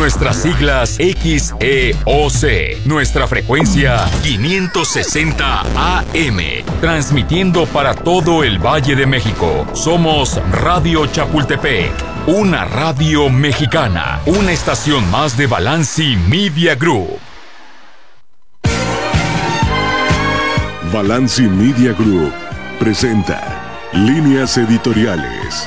Nuestras siglas XEOC. Nuestra frecuencia 560 AM. Transmitiendo para todo el Valle de México. Somos Radio Chapultepec. Una radio mexicana. Una estación más de Balanci Media Group. Balanci Media Group presenta Líneas Editoriales.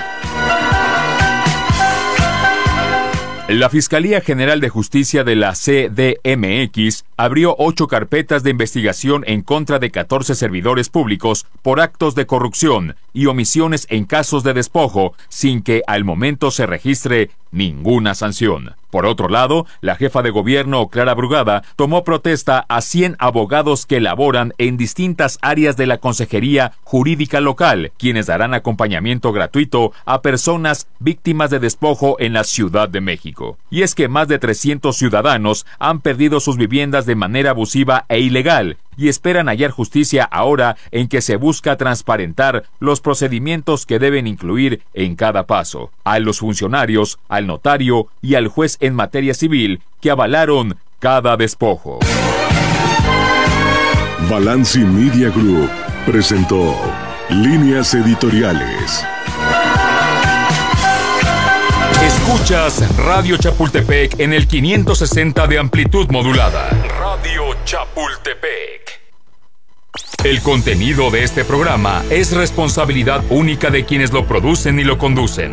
La Fiscalía General de Justicia de la CDMX abrió 8 carpetas de investigación en contra de 14 servidores públicos por actos de corrupción y omisiones en casos de despojo, sin que al momento se registre ninguna sanción. Por otro lado, la jefa de gobierno, Clara Brugada, tomó protesta a 100 abogados que laboran en distintas áreas de la Consejería Jurídica Local, quienes darán acompañamiento gratuito a personas víctimas de despojo en la Ciudad de México. Y es que más de 300 ciudadanos han perdido sus viviendas de manera abusiva e ilegal, y esperan hallar justicia ahora en que se busca transparentar los procedimientos que deben incluir en cada paso, a los funcionarios, al notario y al juez en materia civil que avalaron cada despojo. Balanci Media Group presentó Líneas Editoriales. Escuchas Radio Chapultepec en el 560 de amplitud modulada. Radio Chapultepec. El contenido de este programa es responsabilidad única de quienes lo producen y lo conducen.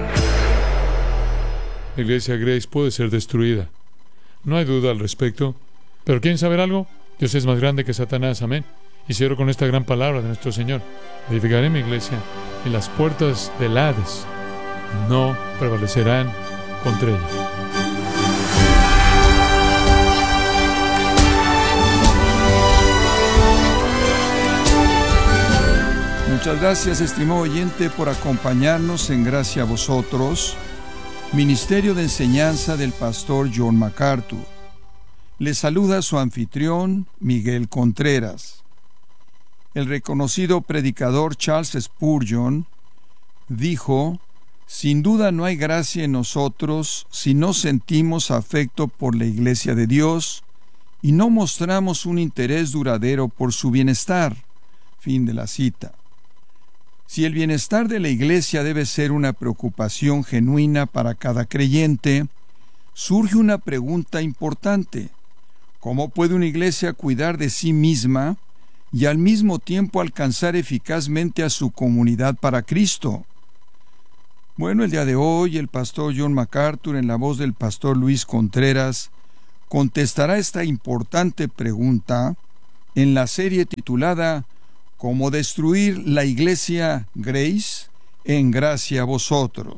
La iglesia Grace puede ser destruida. No hay duda al respecto. Pero ¿quieren saber algo? Dios es más grande que Satanás, amén. Y cierro con esta gran palabra de nuestro Señor. Edificaré mi iglesia y las puertas del Hades no prevalecerán contra ella. Muchas gracias, estimado oyente, por acompañarnos en Gracia a Vosotros, Ministerio de Enseñanza del Pastor John MacArthur. Le saluda su anfitrión, Miguel Contreras. El reconocido predicador Charles Spurgeon dijo: sin duda no hay gracia en nosotros si no sentimos afecto por la Iglesia de Dios y no mostramos un interés duradero por su bienestar. Fin de la cita. Si el bienestar de la Iglesia debe ser una preocupación genuina para cada creyente, surge una pregunta importante: ¿cómo puede una Iglesia cuidar de sí misma y al mismo tiempo alcanzar eficazmente a su comunidad para Cristo? Bueno, el día de hoy el pastor John MacArthur, en la voz del pastor Luis Contreras, contestará esta importante pregunta en la serie titulada ¿Cómo destruir la iglesia Grace en Gracia a Vosotros?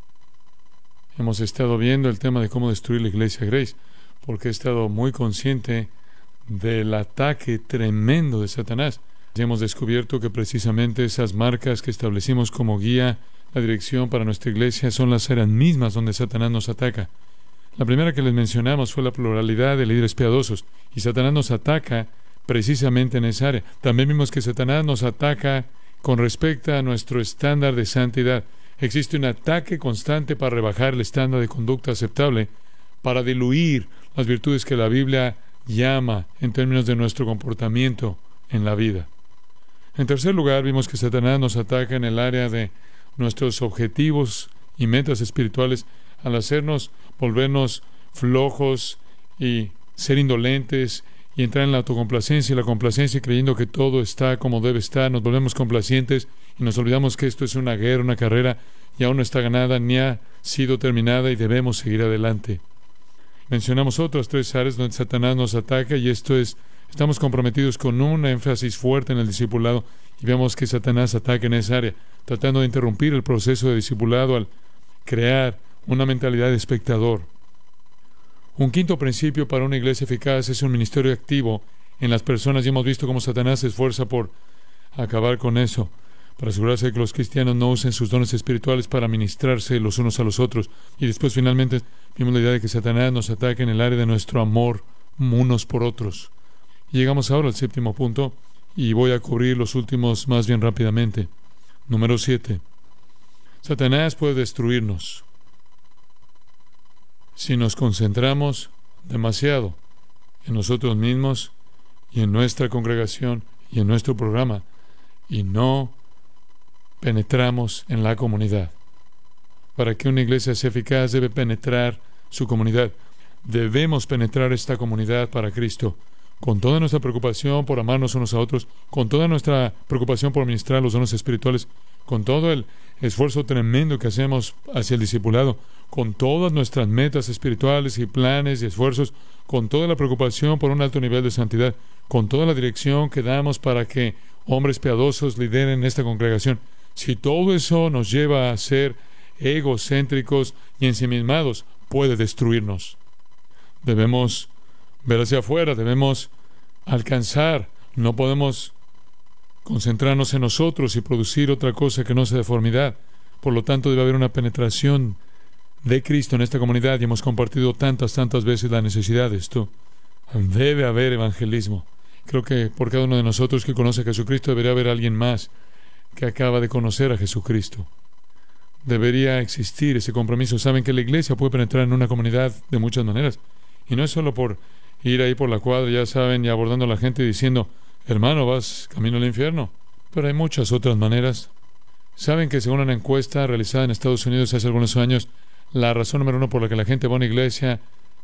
Hemos estado viendo el tema de cómo destruir la iglesia Grace, porque he estado muy consciente del ataque tremendo de Satanás. Y hemos descubierto que precisamente esas marcas que establecimos como guía, la dirección para nuestra iglesia, son las áreas mismas donde Satanás nos ataca. La primera que les mencionamos fue la pluralidad de líderes piadosos, y Satanás nos ataca precisamente en esa área. También vimos que Satanás nos ataca con respecto a nuestro estándar de santidad. Existe un ataque constante para rebajar el estándar de conducta aceptable, para diluir las virtudes que la Biblia llama en términos de nuestro comportamiento en la vida. En tercer lugar, vimos que Satanás nos ataca en el área de nuestros objetivos y metas espirituales, al hacernos volvernos flojos y ser indolentes y entrar en la autocomplacencia y la complacencia, creyendo que todo está como debe estar. Nos volvemos complacientes y nos olvidamos que esto es una guerra, una carrera, y aún no está ganada ni ha sido terminada y debemos seguir adelante. Mencionamos otras 3 áreas donde Satanás nos ataca, y esto es: estamos comprometidos con un énfasis fuerte en el discipulado, y vemos que Satanás ataca en esa área, tratando de interrumpir el proceso de discipulado al crear una mentalidad de espectador. Un quinto principio para una iglesia eficaz es un ministerio activo en las personas, y hemos visto cómo Satanás se esfuerza por acabar con eso, para asegurarse de que los cristianos no usen sus dones espirituales para ministrarse los unos a los otros. Y después, finalmente, vimos la idea de que Satanás nos ataca en el área de nuestro amor unos por otros. Y llegamos ahora al 7º punto, y voy a cubrir los últimos más bien rápidamente. Número 7. Satanás puede destruirnos si nos concentramos demasiado en nosotros mismos y en nuestra congregación y en nuestro programa y no penetramos en la comunidad. Para que una iglesia sea eficaz debe penetrar su comunidad. Debemos penetrar esta comunidad para Cristo, con toda nuestra preocupación por amarnos unos a otros, con toda nuestra preocupación por ministrar los dones espirituales, con todo el esfuerzo tremendo que hacemos hacia el discipulado, con todas nuestras metas espirituales y planes y esfuerzos, con toda la preocupación por un alto nivel de santidad, con toda la dirección que damos para que hombres piadosos lideren esta congregación. Si todo eso nos lleva a ser egocéntricos y ensimismados, puede destruirnos. Debemos ver hacia afuera, debemos alcanzar. No podemos concentrarnos en nosotros y producir otra cosa que no sea deformidad. Por lo tanto, debe haber una penetración de Cristo en esta comunidad, y hemos compartido tantas veces la necesidad de esto. Debe haber evangelismo. Creo que por cada uno de nosotros que conoce a Jesucristo debería haber alguien más que acaba de conocer a Jesucristo. Debería existir ese compromiso. Saben que la iglesia puede penetrar en una comunidad de muchas maneras. Y no es solo por ir ahí por la cuadra, ya saben, y abordando a la gente y diciendo, hermano, vas camino al infierno. Pero hay muchas otras maneras. Saben que según una encuesta realizada en Estados Unidos hace algunos años, la razón número 1 por la que la gente va a una iglesia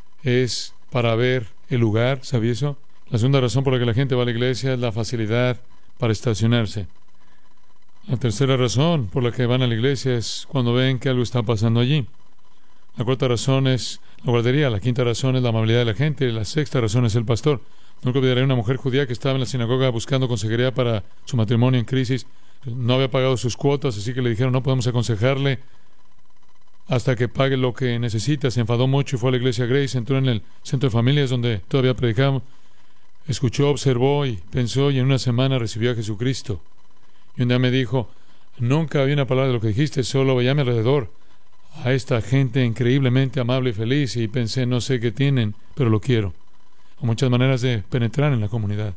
es para ver el lugar. ¿Sabía eso? La segunda razón por la que la gente va a la iglesia es la facilidad para estacionarse. La tercera razón por la que van a la iglesia es cuando ven que algo está pasando allí. La cuarta razón es la guardería. La quinta razón es la amabilidad de la gente. La sexta razón es el pastor. Nunca olvidaré una mujer judía que estaba en la sinagoga buscando consejería para su matrimonio en crisis. No había pagado sus cuotas, así que le dijeron, no podemos aconsejarle hasta que pague lo que necesita. Se enfadó mucho y fue a la iglesia Grace. Entró en el centro de familias donde todavía predicamos. Escuchó, observó y pensó, y en una semana recibió a Jesucristo. Y un día me dijo, nunca había una palabra de lo que dijiste, solo veía a mi alrededor a esta gente increíblemente amable y feliz, y pensé, no sé qué tienen, pero lo quiero. Hay muchas maneras de penetrar en la comunidad.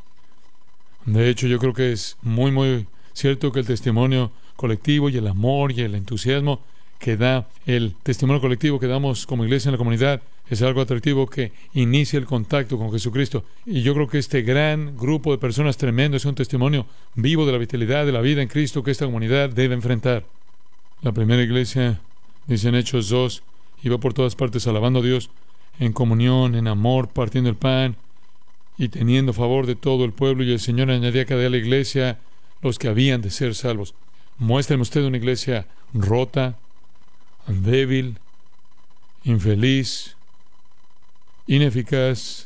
De hecho, yo creo que es muy cierto que el testimonio colectivo y el amor y el entusiasmo que da el testimonio colectivo que damos como iglesia en la comunidad es algo atractivo que inicia el contacto con Jesucristo. Y yo creo que este gran grupo de personas tremendo es un testimonio vivo de la vitalidad de la vida en Cristo que esta comunidad debe enfrentar. La primera iglesia, dice en Hechos 2, iba por todas partes alabando a Dios, en comunión, en amor, partiendo el pan y teniendo favor de todo el pueblo, y el Señor añadía cada día a la iglesia los que habían de ser salvos. Muéstrame usted una iglesia rota, débil, infeliz, ineficaz,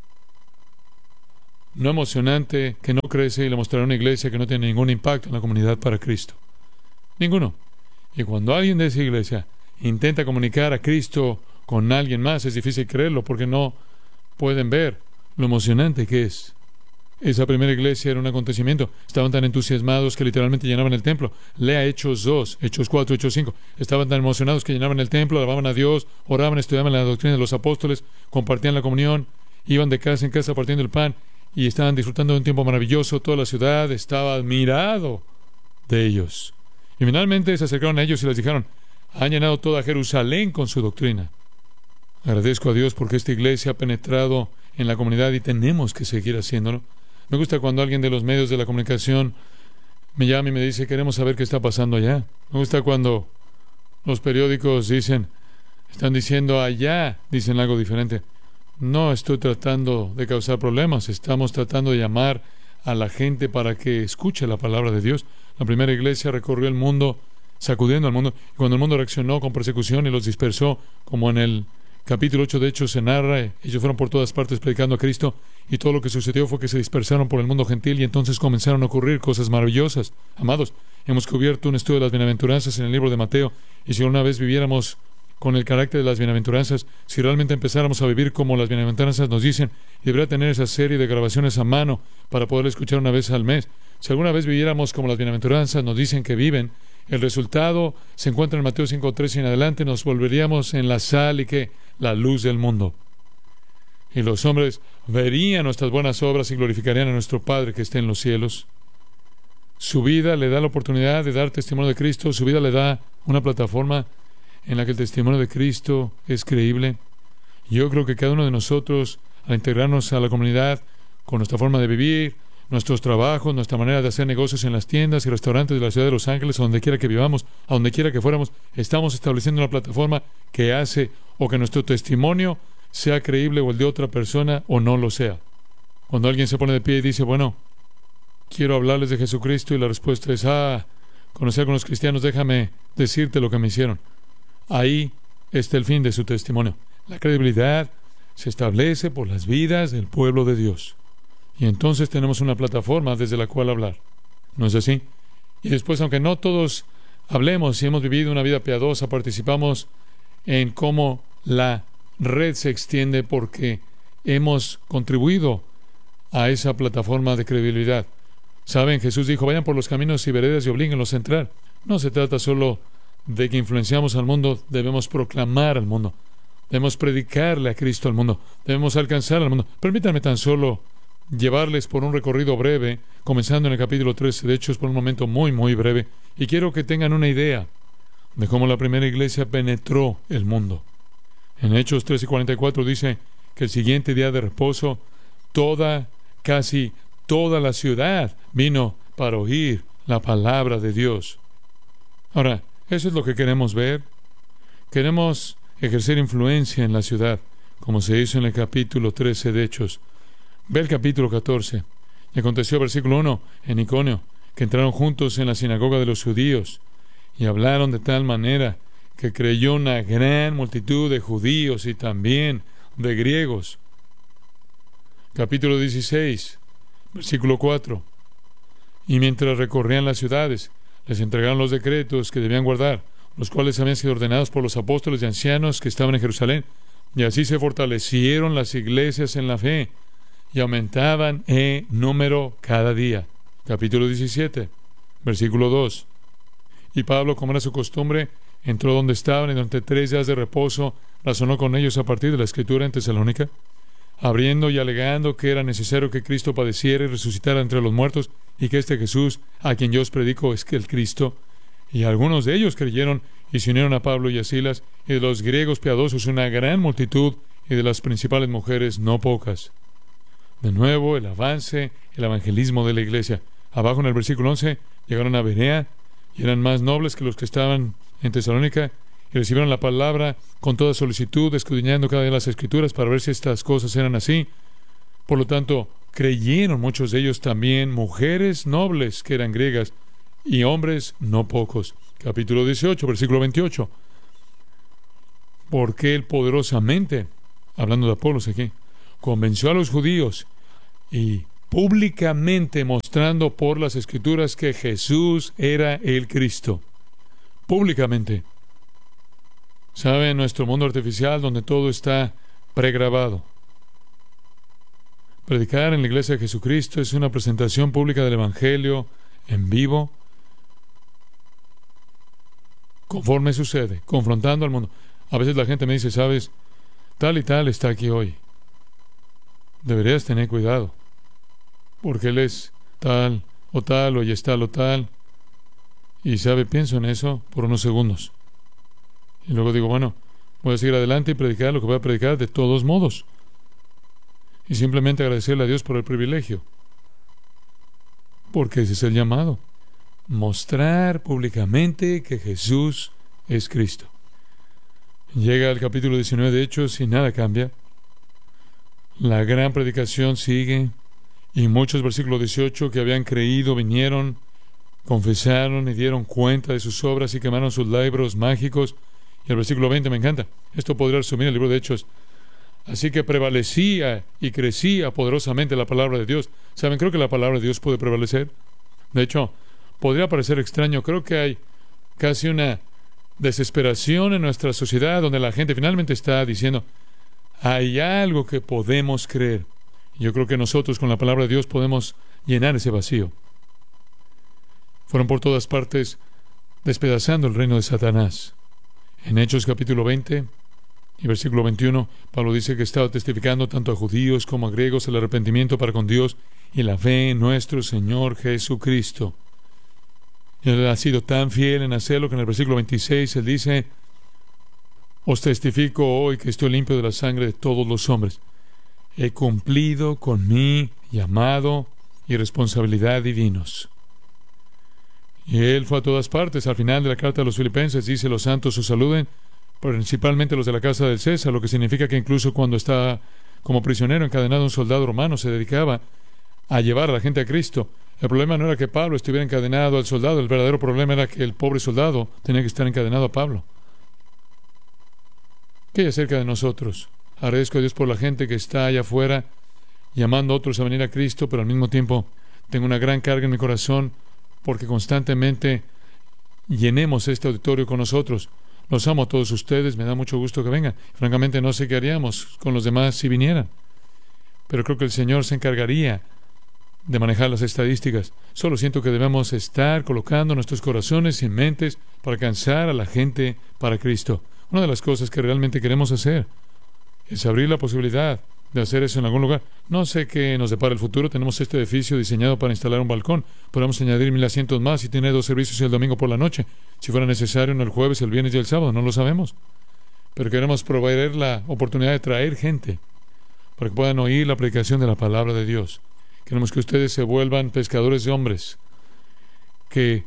no emocionante, que no crece, y le mostrará una iglesia que no tiene ningún impacto en la comunidad para Cristo. Ninguno. Y cuando alguien de esa iglesia intenta comunicar a Cristo con alguien más, es difícil creerlo porque no pueden ver lo emocionante que es. Esa primera iglesia era un acontecimiento. Estaban tan entusiasmados que literalmente llenaban el templo. Lea Hechos 2, Hechos 4, Hechos 5. Estaban tan emocionados que llenaban el templo, alababan a Dios, oraban, estudiaban la doctrina de los apóstoles, compartían la comunión, iban de casa en casa partiendo el pan y estaban disfrutando de un tiempo maravilloso. Toda la ciudad estaba admirado de ellos. Y finalmente se acercaron a ellos y les dijeron, han llenado toda Jerusalén con su doctrina. Agradezco a Dios porque esta iglesia ha penetrado en la comunidad y tenemos que seguir haciéndolo. Me gusta cuando alguien de los medios de la comunicación me llama y me dice, queremos saber qué está pasando allá. Me gusta cuando los periódicos están diciendo allá, dicen algo diferente. No estoy tratando de causar problemas, estamos tratando de llamar a la gente para que escuche la palabra de Dios. La primera iglesia recorrió el mundo, sacudiendo al mundo, y cuando el mundo reaccionó con persecución y los dispersó, como en el capítulo 8 de Hechos se narra, ellos fueron por todas partes predicando a Cristo, y todo lo que sucedió fue que se dispersaron por el mundo gentil, y entonces comenzaron a ocurrir cosas maravillosas. Amados, hemos cubierto un estudio de las bienaventuranzas en el libro de Mateo, y si una vez viviéramos con el carácter de las bienaventuranzas, si realmente empezáramos a vivir como las bienaventuranzas nos dicen, debería tener esa serie de grabaciones a mano para poder escuchar una vez al mes. Si alguna vez viviéramos como las bienaventuranzas nos dicen que viven, el resultado se encuentra en Mateo 5:13 y en adelante, nos volveríamos en la sal y que la luz del mundo. Y los hombres verían nuestras buenas obras y glorificarían a nuestro Padre que está en los cielos. Su vida le da la oportunidad de dar testimonio de Cristo, su vida le da una plataforma. en la que el testimonio de Cristo es creíble. Yo creo que cada uno de nosotros, al integrarnos a la comunidad con nuestra forma de vivir, nuestros trabajos, nuestra manera de hacer negocios en las tiendas y restaurantes de la ciudad de Los Ángeles, a donde quiera que vivamos, a donde quiera que fuéramos, estamos estableciendo una plataforma que hace o que nuestro testimonio sea creíble o el de otra persona o no lo sea. Cuando alguien se pone de pie y dice, bueno, quiero hablarles de Jesucristo, y la respuesta es, conocer con los cristianos, déjame decirte lo que me hicieron. Ahí está el fin de su testimonio. La credibilidad se establece por las vidas del pueblo de Dios. Y entonces tenemos una plataforma desde la cual hablar. ¿No es así? Y después, aunque no todos hablemos y hemos vivido una vida piadosa, participamos en cómo la red se extiende porque hemos contribuido a esa plataforma de credibilidad. Saben, Jesús dijo, vayan por los caminos y veredas y oblíguenlos a entrar. No se trata solo de que influenciamos al mundo, debemos proclamar al mundo. Debemos predicarle a Cristo al mundo. Debemos alcanzar al mundo. Permítanme tan solo llevarles por un recorrido breve, comenzando en el capítulo 13 de Hechos, por un momento muy, muy breve. Y quiero que tengan una idea de cómo la primera iglesia penetró el mundo. En Hechos 13:44 dice que el siguiente día de reposo, casi toda la ciudad vino para oír la palabra de Dios. Ahora, eso es lo que queremos ver. Queremos ejercer influencia en la ciudad, como se hizo en el capítulo 13 de Hechos. Ve el capítulo 14. Y aconteció, versículo 1, en Iconio, que entraron juntos en la sinagoga de los judíos, y hablaron de tal manera que creyó una gran multitud de judíos y también de griegos. Capítulo 16, versículo 4. Y mientras recorrían las ciudades, les entregaron los decretos que debían guardar, los cuales habían sido ordenados por los apóstoles y ancianos que estaban en Jerusalén. Y así se fortalecieron las iglesias en la fe, y aumentaban en número cada día. Capítulo 17, versículo 2. Y Pablo, como era su costumbre, entró donde estaban, y durante 3 días de reposo razonó con ellos a partir de la Escritura en Tesalónica, abriendo y alegando que era necesario que Cristo padeciera y resucitara entre los muertos, y que este Jesús, a quien yo os predico, es el Cristo. Y algunos de ellos creyeron y se unieron a Pablo y a Silas, y de los griegos piadosos una gran multitud, y de las principales mujeres no pocas. De nuevo, el avance, el evangelismo de la iglesia. Abajo en el versículo 11, llegaron a Berea, y eran más nobles que los que estaban en Tesalónica, y recibieron la palabra con toda solicitud, escudriñando cada día las Escrituras para ver si estas cosas eran así. Por lo tanto, creyeron muchos de ellos también, mujeres nobles que eran griegas, y hombres no pocos. Capítulo 18, versículo 28. Porque él poderosamente, hablando de Apolos aquí, convenció a los judíos y públicamente mostrando por las Escrituras que Jesús era el Cristo. Públicamente. ¿Sabe? En nuestro mundo artificial, donde todo está pregrabado, predicar en la iglesia de Jesucristo es una presentación pública del Evangelio en vivo, conforme sucede, confrontando al mundo. A veces la gente me dice, ¿sabes? Tal y tal está aquí hoy. Deberías tener cuidado, porque él es tal, o ella es tal o tal. Y sabe, pienso en eso por unos segundos. Y luego digo, bueno, voy a seguir adelante y predicar lo que voy a predicar de todos modos. Y simplemente agradecerle a Dios por el privilegio. Porque ese es el llamado. Mostrar públicamente que Jesús es Cristo. Llega el capítulo 19 de Hechos y nada cambia. La gran predicación sigue. Y muchos, versículo 18, que habían creído, vinieron, confesaron y dieron cuenta de sus obras y quemaron sus libros mágicos. Y el versículo 20 me encanta. Esto podría resumir el libro de Hechos. Así que prevalecía y crecía poderosamente la palabra de Dios. ¿Saben? Creo que la palabra de Dios puede prevalecer. De hecho, podría parecer extraño. Creo que hay casi una desesperación en nuestra sociedad donde la gente finalmente está diciendo, hay algo que podemos creer. Yo creo que nosotros con la palabra de Dios podemos llenar ese vacío. Fueron por todas partes despedazando el reino de Satanás. En Hechos capítulo 20 y versículo 21, Pablo dice que estaba testificando tanto a judíos como a griegos el arrepentimiento para con Dios y la fe en nuestro Señor Jesucristo. Él ha sido tan fiel en hacerlo que en el versículo 26 él dice, Os testifico hoy que estoy limpio de la sangre de todos los hombres. He cumplido con mi llamado y responsabilidad divinos. Y él fue a todas partes. Al final de la carta a los Filipenses dice: los santos os saluden, principalmente los de la casa del César, lo que significa que incluso cuando estaba como prisionero encadenado, un soldado romano se dedicaba a llevar a la gente a Cristo. El problema no era que Pablo estuviera encadenado al soldado, el verdadero problema era que el pobre soldado tenía que estar encadenado a Pablo. ¿Qué hay acerca de nosotros? Agradezco a Dios por la gente que está allá afuera llamando a otros a venir a Cristo, pero al mismo tiempo tengo una gran carga en mi corazón porque constantemente llenemos este auditorio con nosotros. Los amo a todos ustedes, me da mucho gusto que vengan. Francamente no sé qué haríamos con los demás si vinieran, pero creo que el Señor se encargaría de manejar las estadísticas. Solo siento que debemos estar colocando nuestros corazones y mentes para alcanzar a la gente para Cristo. Una de las cosas que realmente queremos hacer es abrir la posibilidad de hacer eso en algún lugar. No sé qué nos depara el futuro. Tenemos este edificio diseñado para instalar un balcón. Podemos añadir 1,000 asientos más y tener 2 servicios el domingo por la noche. Si fuera necesario, el jueves, el viernes y el sábado. No lo sabemos. Pero queremos proveer la oportunidad de traer gente para que puedan oír la predicación de la palabra de Dios. Queremos que ustedes se vuelvan pescadores de hombres que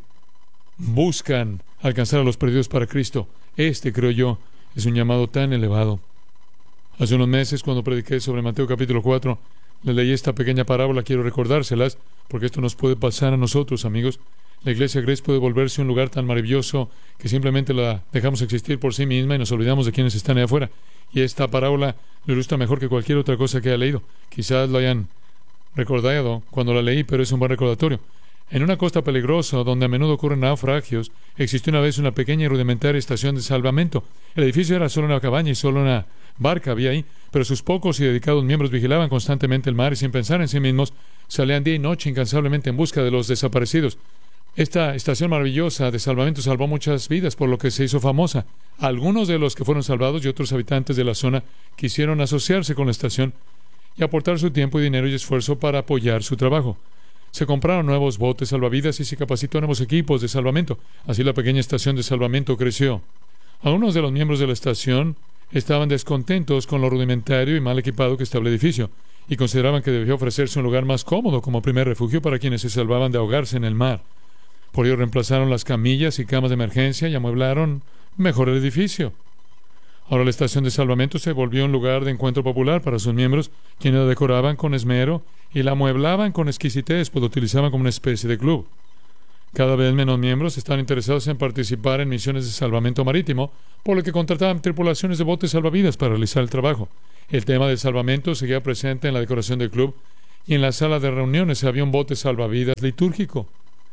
buscan alcanzar a los perdidos para Cristo. Creo yo, es un llamado tan elevado. Hace unos meses, cuando prediqué sobre Mateo capítulo 4, les leí esta pequeña parábola. Quiero recordárselas, porque esto nos puede pasar a nosotros, amigos. La iglesia Grace puede volverse un lugar tan maravilloso que simplemente la dejamos existir por sí misma y nos olvidamos de quienes están allá afuera. Y esta parábola lo ilustra mejor que cualquier otra cosa que haya leído. Quizás lo hayan recordado cuando la leí, pero es un buen recordatorio. En una costa peligrosa, donde a menudo ocurren naufragios, existió una vez una pequeña y rudimentaria estación de salvamento. El edificio era solo una cabaña y solo una barca había ahí, pero sus pocos y dedicados miembros vigilaban constantemente el mar y, sin pensar en sí mismos, salían día y noche incansablemente en busca de los desaparecidos. Esta estación maravillosa de salvamento salvó muchas vidas, por lo que se hizo famosa. Algunos de los que fueron salvados y otros habitantes de la zona quisieron asociarse con la estación y aportar su tiempo y dinero y esfuerzo para apoyar su trabajo. Se compraron nuevos botes salvavidas y se capacitó nuevos equipos de salvamento. Así la pequeña estación de salvamento creció. Algunos de los miembros de la estación estaban descontentos con lo rudimentario y mal equipado que estaba el edificio y consideraban que debía ofrecerse un lugar más cómodo como primer refugio para quienes se salvaban de ahogarse en el mar. Por ello reemplazaron las camillas y camas de emergencia y amueblaron mejor el edificio. Ahora la estación de salvamento se volvió un lugar de encuentro popular para sus miembros, quienes la decoraban con esmero y la amueblaban con exquisitez, pues lo utilizaban como una especie de club. Cada vez menos miembros estaban interesados en participar en misiones de salvamento marítimo, por lo que contrataban tripulaciones de botes salvavidas para realizar el trabajo. El tema del salvamento seguía presente en la decoración del club y en la sala de reuniones había un bote salvavidas litúrgico.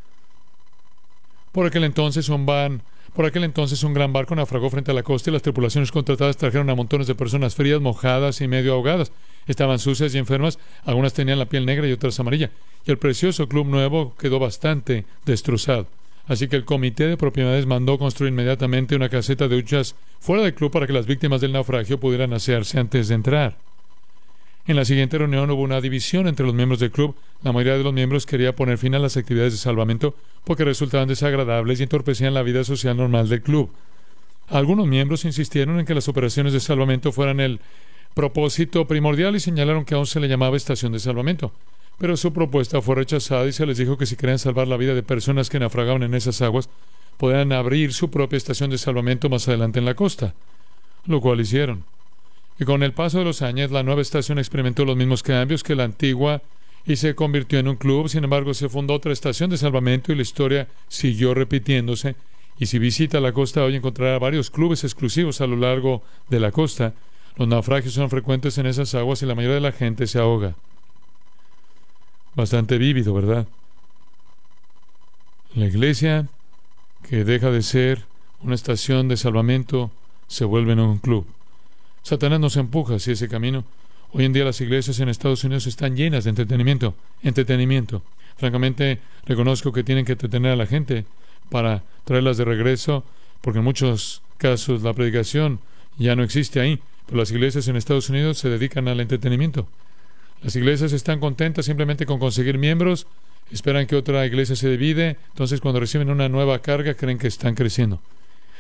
Por aquel entonces un gran barco naufragó frente a la costa y las tripulaciones contratadas trajeron a montones de personas frías, mojadas y medio ahogadas. Estaban sucias y enfermas, algunas tenían la piel negra y otras amarilla, y el precioso club nuevo quedó bastante destrozado. Así que el comité de propiedades mandó construir inmediatamente una caseta de duchas fuera del club para que las víctimas del naufragio pudieran asearse antes de entrar. En la siguiente reunión hubo una división entre los miembros del club. La mayoría de los miembros quería poner fin a las actividades de salvamento porque resultaban desagradables y entorpecían la vida social normal del club. Algunos miembros insistieron en que las operaciones de salvamento fueran el propósito primordial y señalaron que aún se le llamaba estación de salvamento. Pero su propuesta fue rechazada y se les dijo que si querían salvar la vida de personas que naufragaban en esas aguas, podían abrir su propia estación de salvamento más adelante en la costa, lo cual hicieron. Y con el paso de los años, la nueva estación experimentó los mismos cambios que la antigua y se convirtió en un club. Sin embargo, se fundó otra estación de salvamento y la historia siguió repitiéndose. Y si visita la costa hoy, encontrará varios clubes exclusivos a lo largo de la costa. Los naufragios son frecuentes en esas aguas y la mayoría de la gente se ahoga. Bastante vívido, ¿verdad? La iglesia, que deja de ser una estación de salvamento, se vuelve en un club. Satanás nos empuja hacia ese camino. Hoy en día las iglesias en Estados Unidos están llenas de entretenimiento. Francamente, reconozco que tienen que entretener a la gente para traerlas de regreso, porque en muchos casos la predicación ya no existe ahí. Pero las iglesias en Estados Unidos se dedican al entretenimiento. Las iglesias están contentas simplemente con conseguir miembros, esperan que otra iglesia se divide, entonces cuando reciben una nueva carga creen que están creciendo.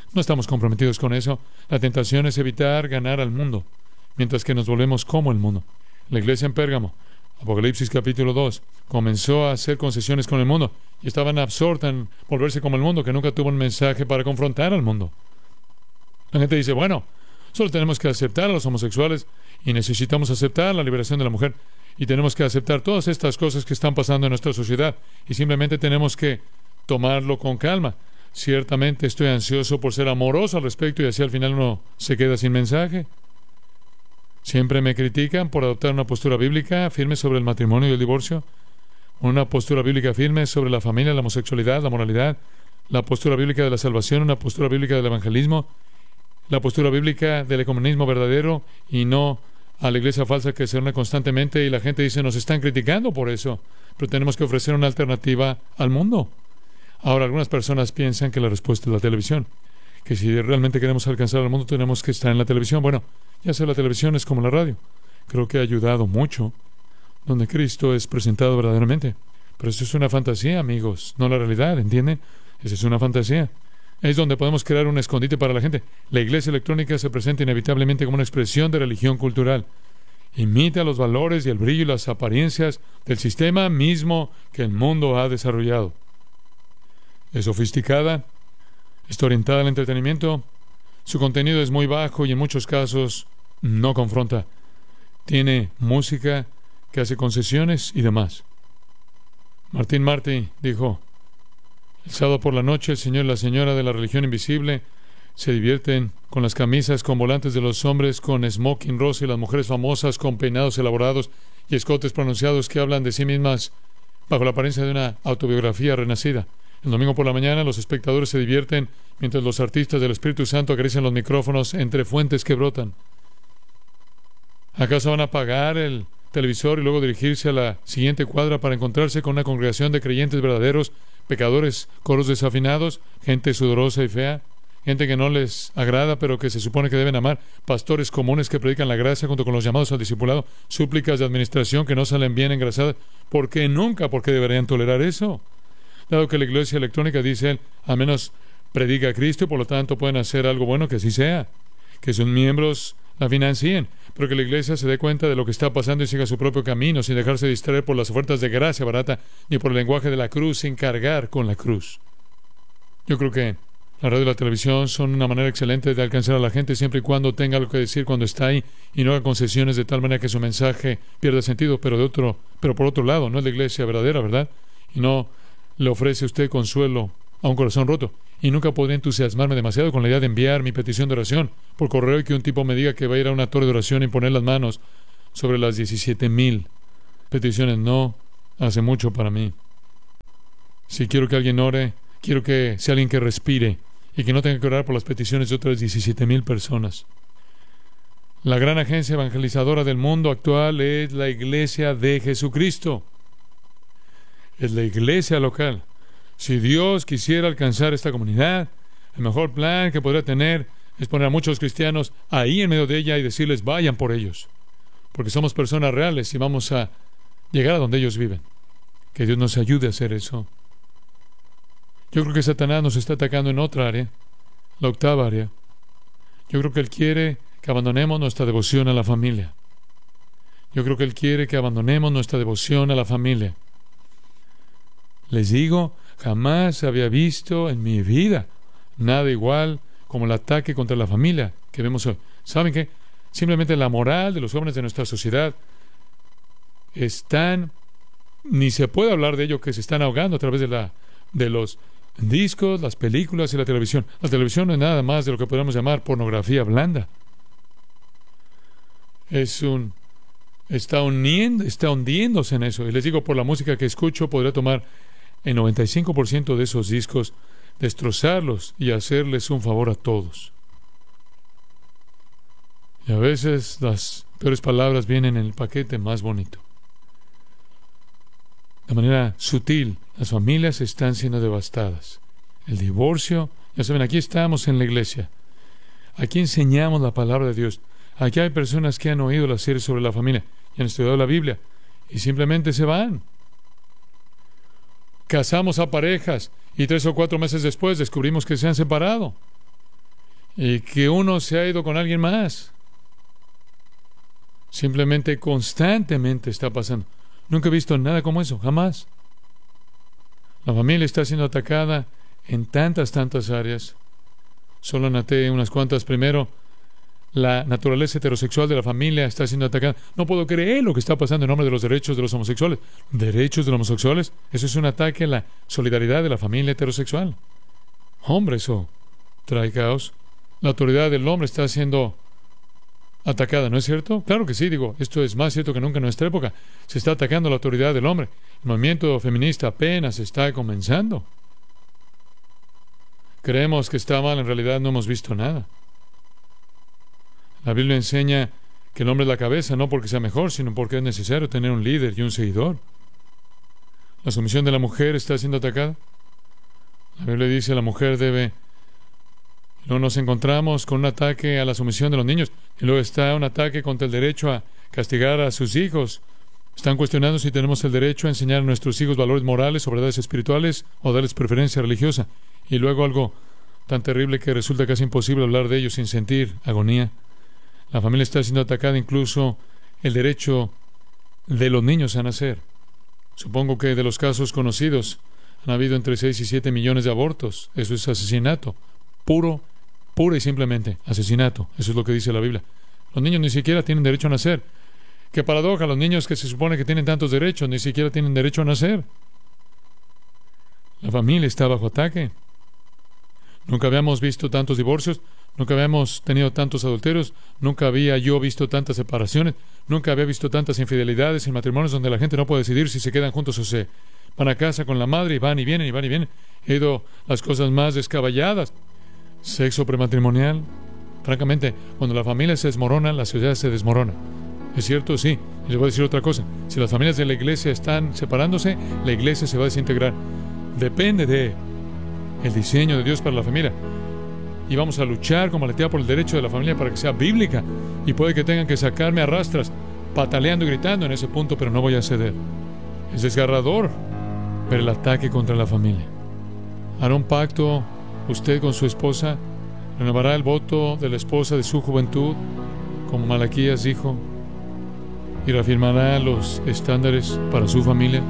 No estamos comprometidos con eso. La tentación es evitar ganar al mundo, mientras que nos volvemos como el mundo. La iglesia en Pérgamo, Apocalipsis capítulo 2, comenzó a hacer concesiones con el mundo y estaban absortas en volverse como el mundo, que nunca tuvo un mensaje para confrontar al mundo. La gente dice, bueno, solo tenemos que aceptar a los homosexuales y necesitamos aceptar la liberación de la mujer y tenemos que aceptar todas estas cosas que están pasando en nuestra sociedad y simplemente tenemos que tomarlo con calma. Ciertamente estoy ansioso por ser amoroso al respecto y así al final uno se queda sin mensaje. Siempre me critican por adoptar una postura bíblica firme sobre el matrimonio y el divorcio, una postura bíblica firme sobre la familia, la homosexualidad, la moralidad, la postura bíblica de la salvación, una postura bíblica del evangelismo, la postura bíblica del ecumenismo verdadero y no a la iglesia falsa que se reúne constantemente y la gente dice nos están criticando por eso, pero tenemos que ofrecer una alternativa al mundo. Ahora, algunas personas piensan que la respuesta es la televisión, que si realmente queremos alcanzar al mundo tenemos que estar en la televisión. Bueno, ya sea la televisión es como la radio. Creo que ha ayudado mucho donde Cristo es presentado verdaderamente. Pero eso es una fantasía, amigos, no la realidad, ¿entienden? Esa es una fantasía. Es donde podemos crear un escondite para la gente. La iglesia electrónica se presenta inevitablemente como una expresión de religión cultural. Imita los valores y el brillo y las apariencias del sistema mismo que el mundo ha desarrollado. Es sofisticada, está orientada al entretenimiento, su contenido es muy bajo y en muchos casos no confronta. Tiene música que hace concesiones y demás. Martín Marty dijo, el sábado por la noche el señor y la señora de la religión invisible se divierten con las camisas con volantes de los hombres con smoking rosa y las mujeres famosas con peinados elaborados y escotes pronunciados que hablan de sí mismas bajo la apariencia de una autobiografía renacida. El domingo por la mañana los espectadores se divierten mientras los artistas del Espíritu Santo acarician los micrófonos entre fuentes que brotan. ¿Acaso van a apagar el televisor y luego dirigirse a la siguiente cuadra para encontrarse con una congregación de creyentes verdaderos, pecadores, coros desafinados, gente sudorosa y fea, gente que no les agrada pero que se supone que deben amar, pastores comunes que predican la gracia junto con los llamados al discipulado, súplicas de administración que no salen bien engrasadas? ¿Por qué nunca? ¿Por qué deberían tolerar eso? Dado que la iglesia electrónica, dice él, al menos predica a Cristo y por lo tanto pueden hacer algo bueno, que así sea, que sus miembros la financien, pero que la iglesia se dé cuenta de lo que está pasando y siga su propio camino sin dejarse distraer por las ofertas de gracia barata ni por el lenguaje de la cruz sin cargar con la cruz. Yo creo que la radio y la televisión son una manera excelente de alcanzar a la gente siempre y cuando tenga algo que decir cuando está ahí y no haga concesiones de tal manera que su mensaje pierda sentido, pero por otro lado, no es la iglesia verdadera, ¿verdad? Y no le ofrece a usted consuelo a un corazón roto. Y nunca podré entusiasmarme demasiado con la idea de enviar mi petición de oración por correo y que un tipo me diga que va a ir a una torre de oración y poner las manos sobre las 17,000 peticiones. No hace mucho para mí. Si quiero que alguien ore, quiero que sea alguien que respire y que no tenga que orar por las peticiones de otras 17,000 personas. La gran agencia evangelizadora del mundo actual es la Iglesia de Jesucristo. Es la iglesia local. Si Dios quisiera alcanzar esta comunidad, el mejor plan que podría tener es poner a muchos cristianos ahí en medio de ella y decirles vayan por ellos, porque somos personas reales y vamos a llegar a donde ellos viven. Que Dios nos ayude a hacer eso. Yo creo que Satanás nos está atacando en otra área, la octava área. Yo creo que Él quiere que abandonemos nuestra devoción a la familia. Yo creo que Él quiere que abandonemos nuestra devoción a la familia. Les digo, jamás había visto en mi vida nada igual como el ataque contra la familia que vemos hoy. ¿Saben qué? Simplemente la moral de los jóvenes de nuestra sociedad ni se puede hablar de ello, que se están ahogando a través de los discos, las películas y la televisión. La televisión no es nada más de lo que podemos llamar pornografía blanda. Está hundiéndose en eso. Y les digo, por la música que escucho, podría tomar el 95% de esos discos, destrozarlos y hacerles un favor a todos. Y a veces las peores palabras vienen en el paquete más bonito. De manera sutil, las familias están siendo devastadas. El divorcio, ya saben, aquí estamos en la iglesia. Aquí enseñamos la palabra de Dios. Aquí hay personas que han oído la serie sobre la familia y han estudiado la Biblia y simplemente se van. Casamos a parejas y 3 o 4 meses después descubrimos que se han separado. y que uno se ha ido con alguien más. Simplemente, constantemente está pasando. Nunca he visto nada como eso, jamás. La familia está siendo atacada en tantas áreas. Solo anoté unas cuantas. Primero, la naturaleza heterosexual de la familia está siendo atacada. No puedo creer lo que está pasando en nombre de los derechos de los homosexuales. ¿Derechos de los homosexuales? Eso es un ataque a la solidaridad de la familia heterosexual. Hombre, eso trae caos. La autoridad del hombre está siendo atacada, ¿no es cierto? Claro que sí, esto es más cierto que nunca en nuestra época. Se está atacando la autoridad del hombre. El movimiento feminista apenas está comenzando. Creemos que está mal, en realidad no hemos visto nada. La Biblia enseña que el hombre es la cabeza, no porque sea mejor, sino porque es necesario tener un líder y un seguidor. La sumisión de la mujer está siendo atacada. La Biblia dice que la mujer debe... Luego nos encontramos con un ataque a la sumisión de los niños. Y luego está un ataque contra el derecho a castigar a sus hijos. Están cuestionando si tenemos el derecho a enseñar a nuestros hijos valores morales o verdades espirituales o darles preferencia religiosa. Y luego algo tan terrible que resulta casi imposible hablar de ellos sin sentir agonía. La familia está siendo atacada, incluso el derecho de los niños a nacer. Supongo que de los casos conocidos han habido entre 6 y 7 millones de abortos. Eso es asesinato. Puro y simplemente asesinato. Eso es lo que dice la Biblia. Los niños ni siquiera tienen derecho a nacer. Qué paradoja, los niños que se supone que tienen tantos derechos ni siquiera tienen derecho a nacer. La familia está bajo ataque. Nunca habíamos visto tantos divorcios, nunca habíamos tenido tantos adulterios, nunca había yo visto tantas separaciones, nunca había visto tantas infidelidades en matrimonios donde la gente no puede decidir si se quedan juntos o se van a casa con la madre y van y vienen y van y vienen. He ido las cosas más descabelladas. Sexo prematrimonial. Francamente, cuando la familia se desmorona, la sociedad se desmorona. ¿Es cierto? Sí. Y les voy a decir otra cosa. Si las familias de la iglesia están separándose, la iglesia se va a desintegrar. Depende de el diseño de Dios para la familia. Y vamos a luchar como aletea por el derecho de la familia para que sea bíblica. Y puede que tengan que sacarme a rastras, pataleando y gritando en ese punto, pero no voy a ceder. Es desgarrador ver el ataque contra la familia. Hará un pacto usted con su esposa, renovará el voto de la esposa de su juventud, como Malaquías dijo, y reafirmará los estándares para su familia.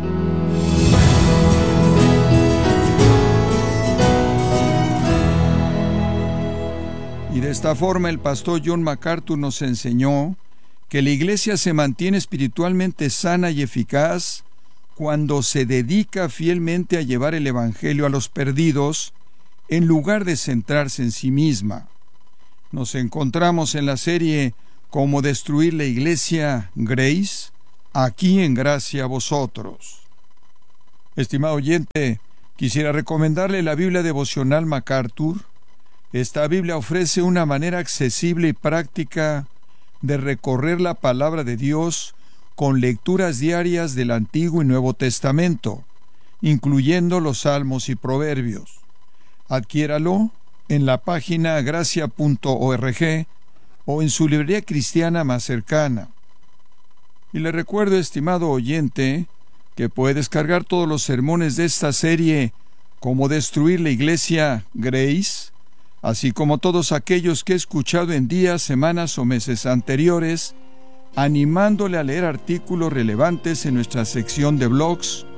Y de esta forma el pastor John MacArthur nos enseñó que la iglesia se mantiene espiritualmente sana y eficaz cuando se dedica fielmente a llevar el evangelio a los perdidos, en lugar de centrarse en sí misma. Nos encontramos en la serie Cómo destruir la iglesia Grace, aquí en Gracia a Vosotros. Estimado oyente, quisiera recomendarle la Biblia devocional MacArthur. Esta Biblia ofrece una manera accesible y práctica de recorrer la palabra de Dios con lecturas diarias del Antiguo y Nuevo Testamento, incluyendo los Salmos y Proverbios. Adquiéralo en la página gracia.org o en su librería cristiana más cercana. Y le recuerdo, estimado oyente, que puede descargar todos los sermones de esta serie Cómo destruir la iglesia Grace, así como todos aquellos que he escuchado en días, semanas o meses anteriores, animándole a leer artículos relevantes en nuestra sección de blogs